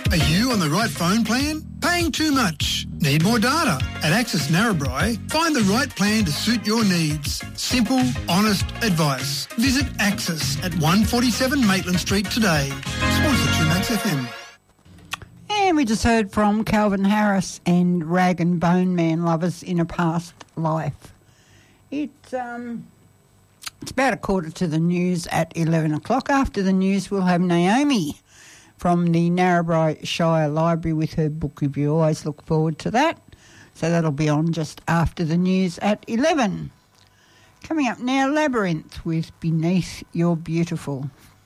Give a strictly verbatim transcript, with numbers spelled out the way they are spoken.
Are you on the right phone plan? Paying too much? Need more data? At Access Narrabri, find the right plan to suit your needs. Simple, honest advice. Visit Access at one forty-seven Maitland Street today. Sponsor two Max F M. And we just heard from Calvin Harris and Rag and Bone Man lovers in a past life. It's um, it's about a quarter to the news at eleven o'clock. After the news, we'll have Naomi from the Narrabri Shire Library with her book review. Always look forward to that. So that'll be on just after the news at eleven. Coming up now, Labyrinth with Beneath Your Beautiful.